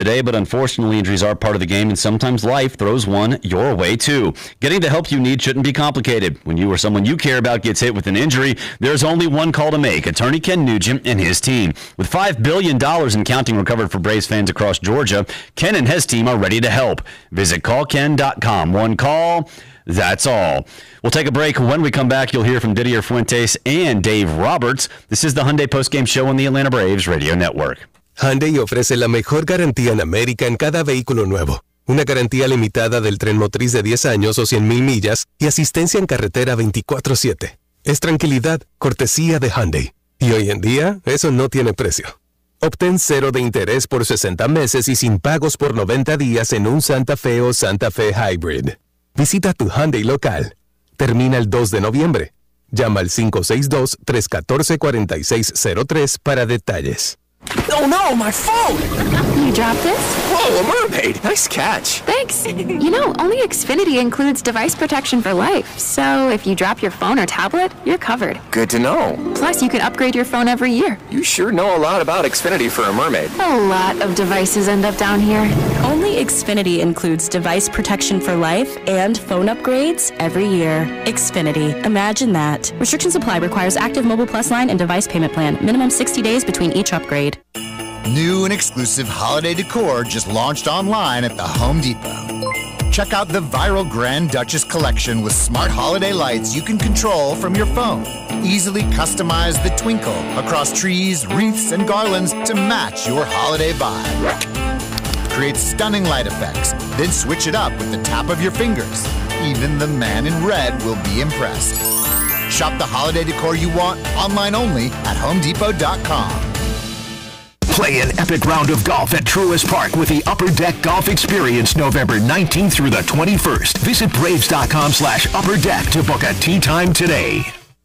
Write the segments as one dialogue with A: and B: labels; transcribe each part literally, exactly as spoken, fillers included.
A: today, but unfortunately injuries are part of the game, and sometimes life throws one your way too. Getting the help you need shouldn't be complicated. When you or someone you care about gets hit with an injury, there's only one call to make. Attorney Ken Nugent and his team. With five billion dollars in counting recovered for Braves fans across Georgia, Ken and his team are ready to help. Visit call ken dot com. One call, that's all. We'll take a break. When we come back, you'll hear from Didier Fuentes and Dave Roberts. This is the Hyundai Postgame Show on the Atlanta Braves Radio Network.
B: Hyundai ofrece la mejor garantía en América en cada vehículo nuevo. Una garantía limitada del tren motriz de diez años o cien mil millas y asistencia en carretera veinticuatro siete. Es tranquilidad, cortesía de Hyundai. Y hoy en día, eso no tiene precio. Obtén cero de interés por sesenta meses y sin pagos por noventa días en un Santa Fe o Santa Fe Hybrid. Visita tu Hyundai local. Termina el dos de noviembre. Llama al cinco seis dos, tres uno cuatro, cuatro seis cero tres para detalles.
C: Oh no, my phone!
D: You dropped this?
C: Whoa, a mermaid! Nice catch.
D: Thanks. You know, only Xfinity includes device protection for life. So if you drop your phone or tablet, you're covered.
C: Good to know.
D: Plus, you can upgrade your phone every year.
C: You sure know a lot about Xfinity for a mermaid.
D: A lot of devices end up down here.
E: Only Xfinity includes device protection for life and phone upgrades every year. Xfinity. Imagine that. Restrictions apply. Requires active Mobile Plus line and device payment plan. Minimum sixty days between each upgrade.
F: New and exclusive holiday decor just launched online at the Home Depot. Check out the viral Grand Duchess collection with smart holiday lights you can control from your phone. Easily customize the twinkle across trees, wreaths, and garlands to match your holiday vibe. Create stunning light effects, then switch it up with the tap of your fingers. Even the man in red will be impressed. Shop the holiday decor you want online only at home depot dot com.
G: Play an epic round of golf at Truist Park with the Upper Deck Golf Experience November nineteenth through the twenty-first. Visit braves dot com slash upper deck to book a tee time today.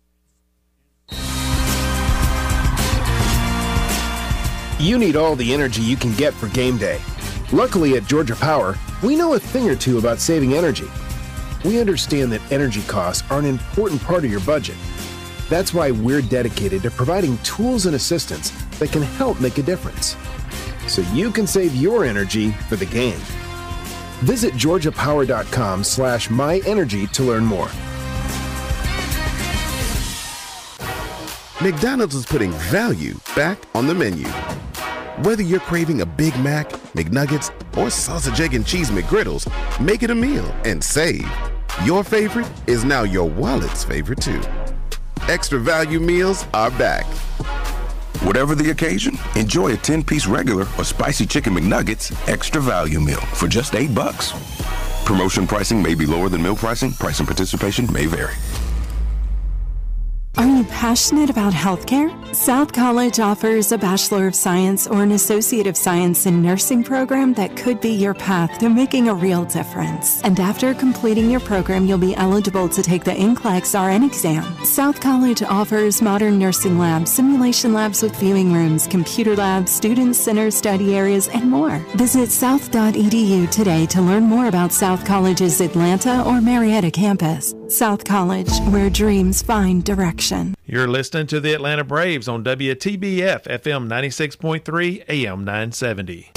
H: You need all the energy you can get for game day. Luckily at Georgia Power, we know a thing or two about saving energy. We understand that energy costs are an important part of your budget. That's why we're dedicated to providing tools and assistance that can help make a difference, so you can save your energy for the game. Visit georgia power dot com slash my energy to learn more.
I: McDonald's is putting value back on the menu. Whether you're craving a Big Mac, McNuggets, or sausage, egg, and cheese McGriddles, make it a meal and save. Your favorite is now your wallet's favorite too. Extra value meals are back.
J: Whatever the occasion, enjoy a ten-piece regular or spicy chicken McNuggets extra value meal for just eight bucks. Promotion pricing may be lower than meal pricing. Price and participation may vary.
K: Are you passionate about healthcare? South College offers a Bachelor of Science or an Associate of Science in Nursing program that could be your path to making a real difference. And after completing your program, you'll be eligible to take the N C L E X R N exam. South College offers modern nursing labs, simulation labs with viewing rooms, computer labs, student center study areas, and more. Visit south dot e d u today to learn more about South College's Atlanta or Marietta campus. South College, where dreams find direction.
L: You're listening to the Atlanta Braves on W T B F F M ninety-six point three, A M nine seventy.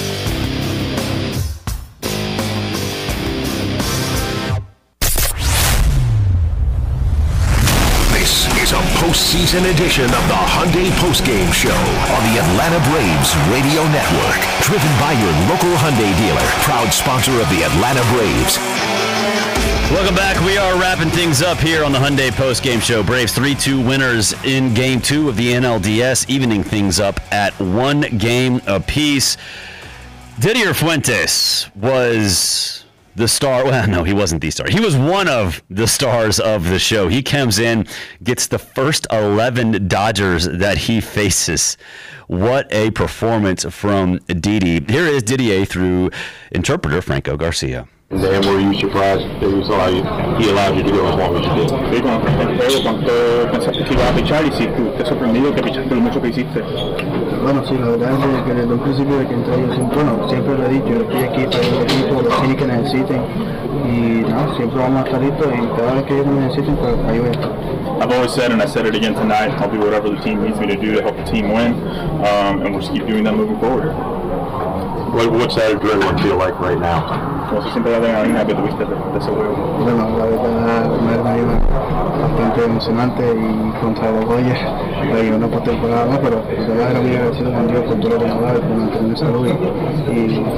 G: This is a postseason edition of the Hyundai Postgame Show on the Atlanta Braves Radio Network. Driven by your local Hyundai dealer, proud sponsor of the Atlanta Braves.
A: Welcome back. We are wrapping things up here on the Hyundai Postgame Show. Braves three two winners in Game two of the N L D S, evening things up at one game apiece. Didier Fuentes was the star. Well, no, he wasn't the star. He was one of the stars of the show. He comes in, gets the first eleven Dodgers that he faces. What a performance from Didi. Here is Didier through interpreter Franco Garcia.
M: And were you surprised that you saw he, he allowed you to go as long as you did?
N: Sí, cuando el juego, cuando pensaste que ibas a pichar y si te sorprendido que pichaste lo mucho que hiciste.
O: Bueno, sí, la verdad es que desde un principio de que entré yo siempre, bueno, siempre lo he dicho, yo estoy aquí para el equipo, los teams que necesiten y no, siempre vamos a estar listos y cada vez que ellos me necesiten, pues ahí voy a estar.
N: I've always said, and I said it again tonight, I'll do whatever the team needs me to do to help the team win, um, and we'll just keep doing that moving forward.
M: What, what's that adrenaline feel like right now?
N: ¿Cómo se siente la adrenalina que tuviste de, de ese juego?
O: Bueno, la verdad, una adrenalina bastante emocionante y contra los Dodgers, hay una postemporada más, pero de verdad era muy agradecido con Dios por todo lo que nos da, por mantener salud y,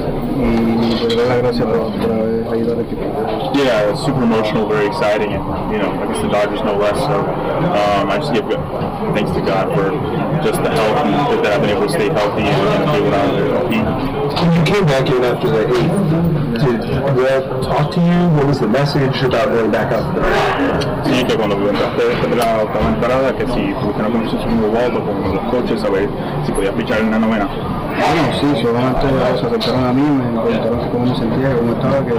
O: y por dar las gracias por, por haber ayudado al equipo.
N: Yeah, it's super emotional, very exciting, and you know, I guess the Dodgers no less. So um, I just give thanks to God for just the health and that I've been able to stay healthy and, and be able to compete.
P: When you came back in after the eighth, did Walt talk to you? What was the message about going back out there?
N: Sí, que cuando entraste después de la octava entrada, que si tuviste una conversación con Walt o con los coaches a ver si podías pichar en la novena.
O: Bueno, sí, solamente se acercaron a mí, me preguntaron cómo me sentía, cómo estaba, que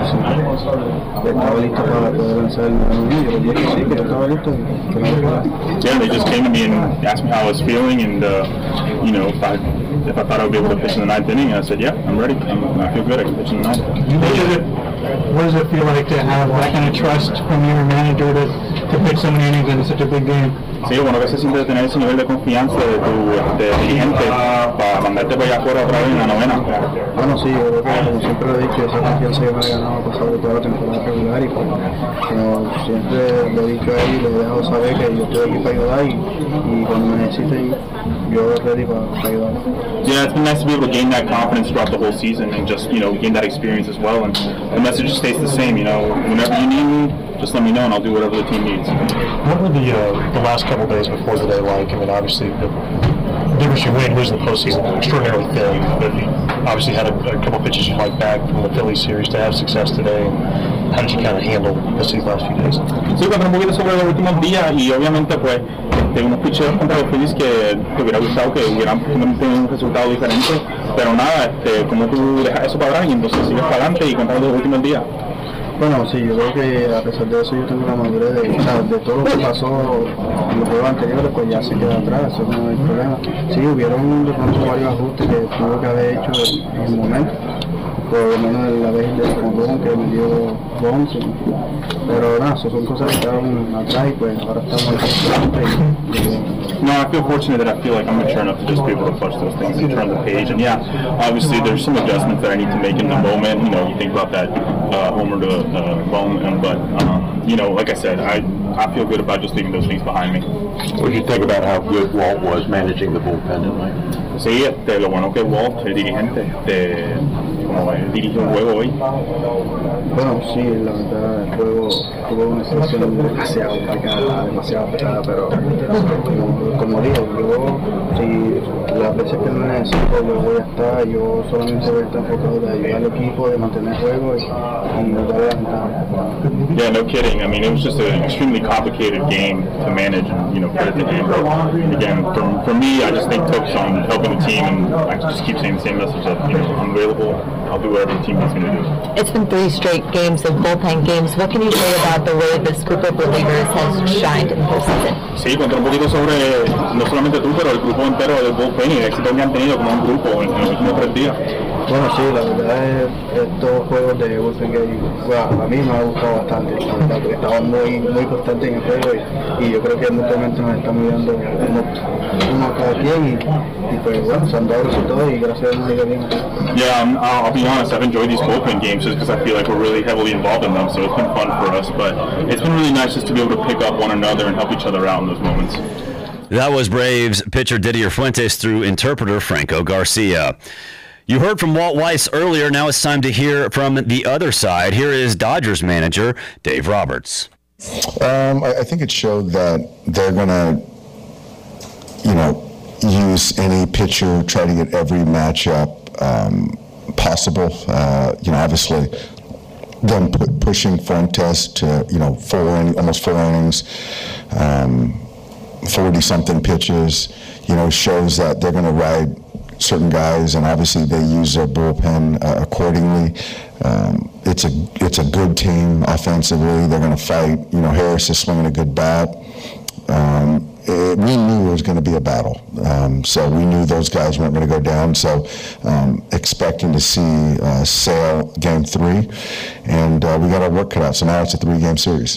O: si estaba listo para poder lanzar el noveno. Yo dije que sí, que estaba listo y que no podía.
N: Yeah, they just came to me and asked me how I was feeling, and uh, you know, if I if I thought I would be able to pitch in the ninth inning. I said, yeah, I'm ready. I'm, I feel good. I can pitch in the ninth.
Q: What does it, what does it feel like to have that kind of trust from your manager to, to pitch so many innings in such a big game?
N: Sí, bueno, que se siente de tener ese nivel de confianza de tu de dirigente para mandarte para allá afuera otra vez en la novena.
O: Bueno, sí, yo creo que como siempre lo he dicho, esa confianza yo me he ganado pasado toda la temporada regular y pues, como siempre lo he dicho a él y le he dejado saber que yo estoy aquí para ayudar y, y cuando me necesiten yo ready para, para ayudar.
N: Yeah, it's been nice to be able to gain that confidence throughout the whole season and just, you know, gain that experience as well. And the message stays the same, you know, whenever you need me, just let me know and I'll do whatever the team needs.
P: What were the uh, the last couple days before today like? I mean, obviously, the difference you win, lose the postseason, extraordinarily thin, but you obviously had a, a couple pitches you liked back from the Phillies series to have success today. And how did you kind of handle this these last few days?
N: Sí, cuando un poquito sobre los últimos días y obviamente pues de unos pitcheros contra los Phillies que te hubiera gustado que hubieran tenido un resultado diferente, pero nada, este, como tú dejas eso para atrás y entonces sigues para adelante y contra los últimos días.
O: Bueno, sí, yo creo que a pesar de eso yo tengo la madurez de, o sea, de todo lo que pasó en los juegos anteriores, pues ya se queda atrás, eso no hay problema. Sí, hubieron de pronto varios ajustes que tuve que haber hecho en el momento, por lo menos la vez de Condón que me dio Bones, pero nada, eso son cosas que estaban atrás y pues ahora estamos en
N: No, I feel fortunate that I feel like I'm mature enough to just be able to flush those things and turn the page. And yeah, obviously there's some adjustments that I need to make in the moment. You know, you think about that uh, homer to uh, Bone, but um, you know, like I said, I I feel good about just leaving those things behind me.
M: What did you think about how good Walt was managing the bullpen tonight?
N: Sí, este, lo bueno que Walt, el dirigente, este, como él dirige un juego hoy.
O: Bueno, sí, la verdad, el juego tuvo una situación demasiado complicada, demasiado pesada, pero como, como digo, yo, si las veces que no necesito, yo voy a estar, yo solamente voy a estar enfocado de ayudar al equipo, de mantener el juego y, y darle la ventaja.
N: Yeah, no kidding. I mean, it was just an extremely complicated game to manage, and you know, credit to him. But again, for, for me, I just think Cook's on helping the team, and I just keep saying the same message of, you know, I'm available. I'll do whatever the team needs me to do.
R: It's been three straight games of bullpen games. What can you say about the way this group of relievers has shined in postseason?
N: Sí, contra un poquito sobre, no solamente tú, pero el grupo entero del bullpen y el éxito que han tenido como un grupo en, en los últimos tres días.
O: Bueno, sí, la verdad es estos juegos de bullpen game, bueno, a mí me ha gustado bastante, la verdad, porque estaban muy, muy constantes en el juego y, y yo creo que mutuamente nos estamos ayudando uno, uno a cada quien y, y pues bueno, se han dado resultados y gracias a Dios nos bien.
N: Yeah, um, I'll, I'll be honest, I've enjoyed these bullpen games just because I feel like we're really heavily involved in them, so it's been fun for us, but it's been really nice just to be able to pick up one another and help each other out in those moments.
A: That was Braves pitcher Didier Fuentes through interpreter Franco Garcia. You heard from Walt Weiss earlier. Now it's time to hear from the other side. Here is Dodgers manager Dave Roberts.
S: Um, I, I think it showed that they're going to, you know, use any pitcher, try to get every matchup um, possible. Uh, you know, obviously, them pu- pushing Fuentes to, you know, four in, almost four innings, um, forty-something pitches, you know, shows that they're going to ride certain guys, and obviously they use their bullpen uh, accordingly. Um, it's a it's a good team offensively. They're going to fight. You know, Harris is swinging a good bat. Um, it, we knew it was going to be a battle, um, so we knew those guys weren't going to go down. So, um, expecting to see uh, Sale game three, and uh, we got our work cut out. So now it's a three-game series.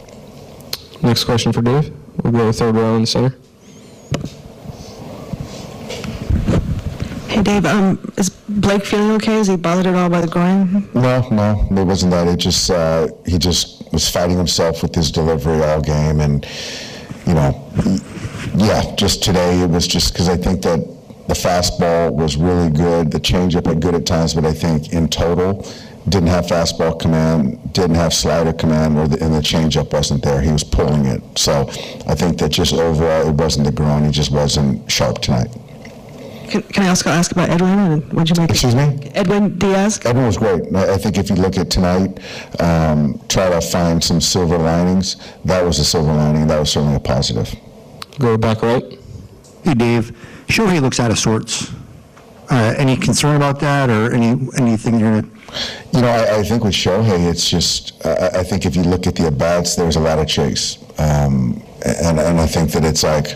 T: Next question for Dave. We'll go to third row in the center.
U: Hey, Hey, Dave, um, is Blake feeling okay? Is he bothered at all by the groin?
S: No, no, it wasn't that. It just, uh, he just was fighting himself with his delivery all game. And, you know, he, yeah, just today it was just because I think that the fastball was really good. The changeup had good at times, but I think in total, didn't have fastball command, didn't have slider command, or the, and the changeup wasn't there. He was pulling it. So I think that just overall, it wasn't the groin. He just wasn't sharp tonight.
U: Can, can I also ask about Edwin? What did you make?
S: Excuse me?
U: Edwin Diaz?
S: Edwin was great. I think if you look at tonight, um, try to find some silver linings, that was a silver lining. That was certainly a positive.
T: Go back right.
V: Hey, Dave. Shohei looks out of sorts. Uh, any concern about that, or any anything you're going to...
S: You know, I, I think with Shohei, it's just, uh, I think if you look at the at-bats, there's a lot of chase. Um, and, and I think that it's like,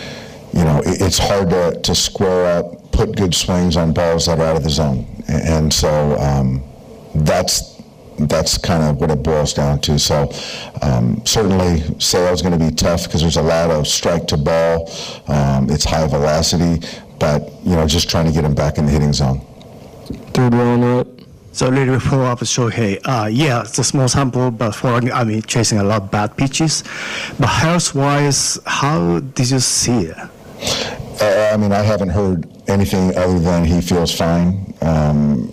S: you know, it, it's hard to, to square up, put good swings on balls that are out of the zone. And so um, that's that's kind of what it boils down to. So um, certainly Sale's going to be tough because there's a lot of strike to ball. Um, it's high velocity, but, you know, just trying to get him back in the hitting zone.
T: Third row on the right.
V: So a little bit follow up with Shohei. Uh, yeah, it's a small sample, but for I mean, chasing a lot of bad pitches. But health-wise, how did you see it?
S: Uh, I mean, I haven't heard anything other than he feels fine. Um,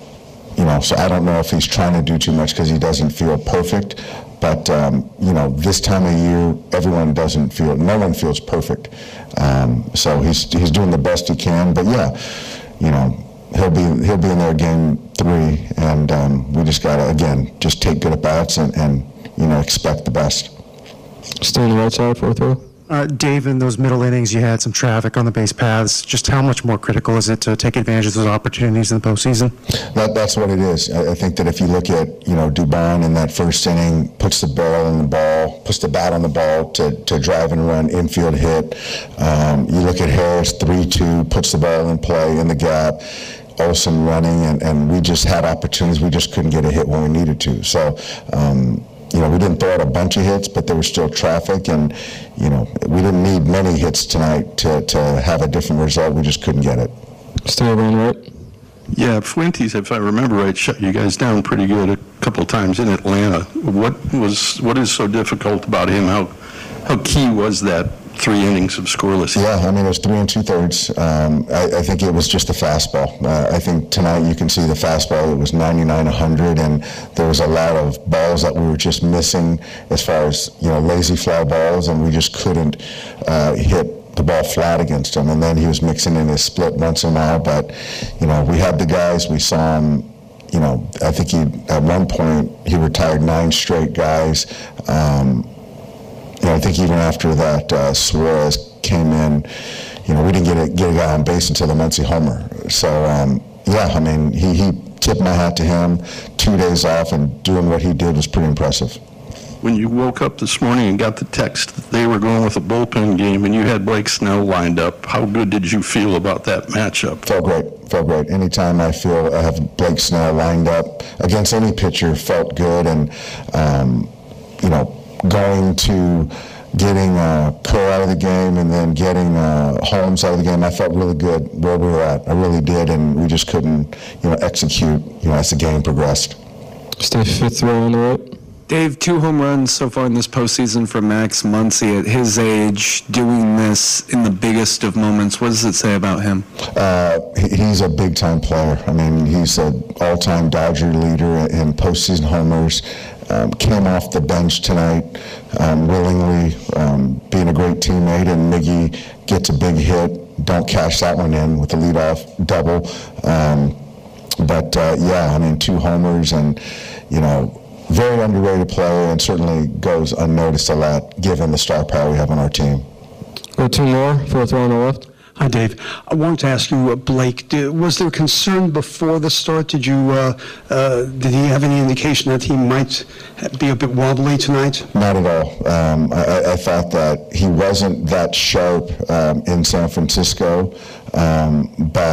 S: you know, so I don't know if he's trying to do too much because he doesn't feel perfect. But um, you know, this time of year, everyone doesn't feel. No one feels perfect. Um, so he's he's doing the best he can. But yeah, you know. He'll be he'll be in there game three, and um, we just gotta again just take good at bats and, and you know expect the best.
T: Stay on the right side, fourth row.
V: Uh, Dave, in those middle innings, you had some traffic on the base paths. Just how much more critical is it to take advantage of those opportunities in the postseason?
S: That, that's what it is. I, I think that if you look at, you know, Dubon in that first inning, puts the barrel in the ball, puts the bat on the ball to, to drive and run, infield hit. Um, you look at Harris, three two, puts the ball in play in the gap. Olsen running, and, and we just had opportunities. We just couldn't get a hit when we needed to. So, um, you know, we didn't throw out a bunch of hits, but there was still traffic, and, you know, we didn't need many hits tonight to, to have a different result. We just couldn't get it.
T: Stay over on the right.
W: Yeah, Fuentes, if I remember right, shut you guys down pretty good a couple of times in Atlanta. What was what is so difficult about him? How how key was that three innings of scoreless?
S: Yeah, I mean, it was three and two-thirds. Um, I, I think it was just a fastball. Uh, I think tonight you can see the fastball. It was ninety-nine one hundred, and there was a lot of balls that we were just missing as far as, you know, lazy fly balls, and we just couldn't uh, hit the ball flat against him. And then he was mixing in his split once in a while, but, you know, we had the guys. We saw him, you know, I think he, at one point, he retired nine straight guys. Um, You know, I think even after that, uh, Suarez came in, you know, we didn't get a, get a guy on base until the Muncy homer. So, um, yeah, I mean, he, he tipped my hat to him. Two days off and doing what he did was pretty impressive.
W: When you woke up this morning and got the text that they were going with a bullpen game and you had Blake Snell lined up, how good did you feel about that matchup?
S: Felt great, felt great. Anytime I feel I have Blake Snell lined up against any pitcher, felt good. And, um, you know, going to getting uh, Kerr out of the game and then getting uh, Holmes out of the game, I felt really good where we were at. I really did, and we just couldn't, you know, execute, you know, as the game progressed.
T: Stay fifth row on the right.
X: Dave, two home runs so far in this postseason for Max Muncy at his age, doing this in the biggest of moments. What does it say about him?
S: Uh, he's a big-time player. I mean, he's an all-time Dodger leader in postseason homers. Um, came off the bench tonight um, willingly, um, being a great teammate, and Miggy gets a big hit. Don't cash that one in with a leadoff double. Um, but, uh, yeah, I mean, two homers and, you know, very underrated player, and certainly goes unnoticed a lot given the star power we have on our team.
T: Go two more, fourth row on the left.
V: Hi, Dave. I wanted to ask you, uh, Blake, did, was there concern before the start? Did you, uh, uh, did he have any indication that he might be a bit wobbly tonight?
S: Not at all. Um, I, I thought that he wasn't that sharp um, in San Francisco, um, but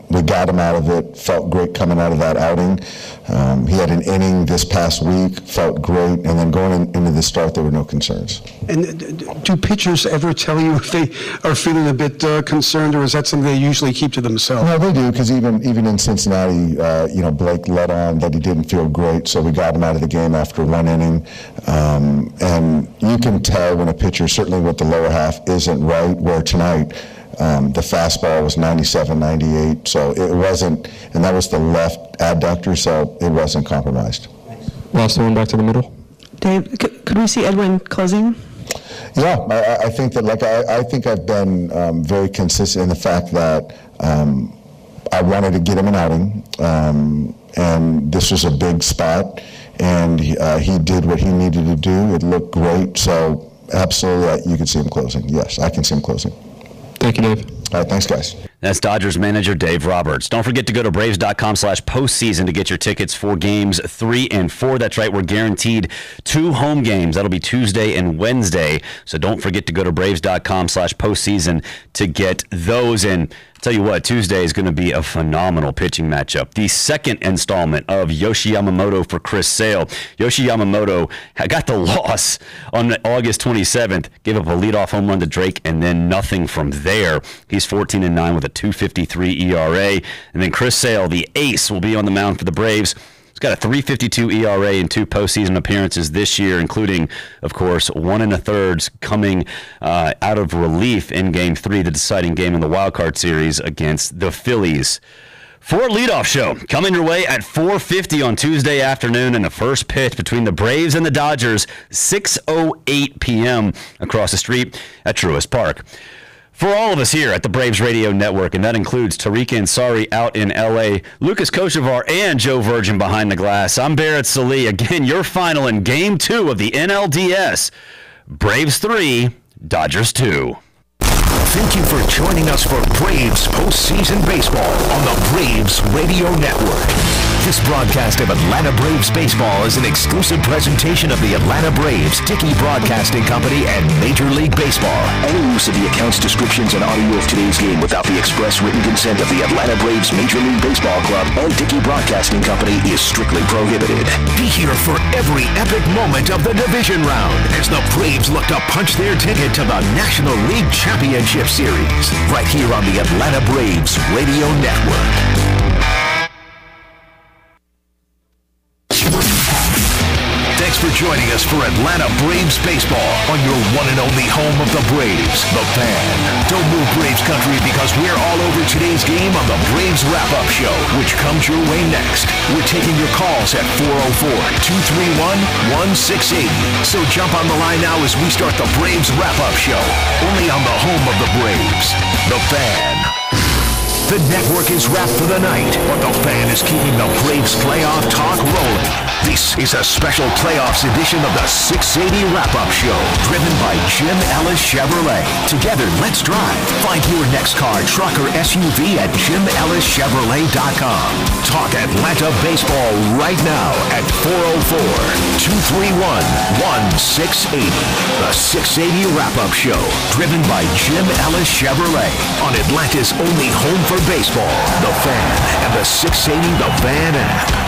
S: we got him out of it, felt great coming out of that outing. Um, he had an inning this past week, felt great, and then going in, into the start, there were no concerns.
V: And do pitchers ever tell you if they are feeling a bit uh, concerned, or is that something they usually keep to themselves?
S: No, they do, because even even in Cincinnati, uh, you know, Blake let on that he didn't feel great, so we got him out of the game after one inning. Um, and you can tell when a pitcher, certainly with the lower half, isn't right, where tonight, Um, the fastball was ninety-seven, ninety-eight, so it wasn't, and that was the left adductor, so it wasn't compromised.
T: Last one back to the middle.
U: Dave, c- could we see Edwin closing?
S: Yeah, I, I think that, like, I, I think I've been um, very consistent in the fact that um, I wanted to get him an outing, um, and this was a big spot, and uh, he did what he needed to do. It looked great, so absolutely, you can see him closing. Yes, I can see him closing.
T: Thank you, Dave.
S: All right, thanks, guys.
A: That's Dodgers manager Dave Roberts. Don't forget to go to Braves.com slash postseason to get your tickets for games three and four. That's right, we're guaranteed two home games. That'll be Tuesday and Wednesday. So don't forget to go to Braves.com slash postseason to get those. And tell you what, Tuesday is going to be a phenomenal pitching matchup. The second installment of Yoshi Yamamoto for Chris Sale. Yoshi Yamamoto got the loss on August twenty-seventh, gave up a leadoff home run to Drake, and then nothing from there. He's fourteen and nine with a two fifty-three E R A. And then Chris Sale, the ace, will be on the mound for the Braves. He's got a three fifty-two E R A in two postseason appearances this year, including, of course, one and a thirds coming uh, out of relief in Game Three, the deciding game in the Wild Card Series against the Phillies. For a leadoff show coming your way at four fifty on Tuesday afternoon, and the first pitch between the Braves and the Dodgers, six oh eight p.m. across the street at Truist Park. For all of us here at the Braves Radio Network, and that includes Tariq Ansari out in L A, Lucas Kochevar, and Joe Virgin behind the glass, I'm Barrett Sallee. Again, your final in Game two of the N L D S. Braves three, Dodgers two.
G: Thank you for joining us for Braves postseason baseball on the Braves Radio Network. This broadcast of Atlanta Braves baseball is an exclusive presentation of the Atlanta Braves, Dickey Broadcasting Company, and Major League Baseball. Any use of the accounts, descriptions, and audio of today's game without the express written consent of the Atlanta Braves Major League Baseball Club and Dickey Broadcasting Company is strictly prohibited. Be here for every epic moment of the division round as the Braves look to punch their ticket to the National League Championship Series, right here on the Atlanta Braves Radio Network. Thanks for joining us for Atlanta Braves baseball on your one and only home of the Braves, The Fan. Don't move, Braves country, because we're all over today's game on the Braves Wrap-Up Show, which comes your way next. We're taking your calls at four oh four, two three one, one six eight zero. So jump on the line now as we start the Braves Wrap-Up Show, only on the home of the Braves, The Fan. The network is wrapped for the night, but the Fan is keeping the Braves playoff talk rolling. This is a special playoffs edition of the six eighty Wrap-Up Show, driven by Jim Ellis Chevrolet. Together, let's drive. Find your next car, truck, or S U V at jim ellis chevrolet dot com. Talk Atlanta baseball right now at four oh four, two three one, one six eight zero. The six eighty Wrap-Up Show, driven by Jim Ellis Chevrolet on Atlanta's only home for baseball, The Fan, and the six eighty The Fan app.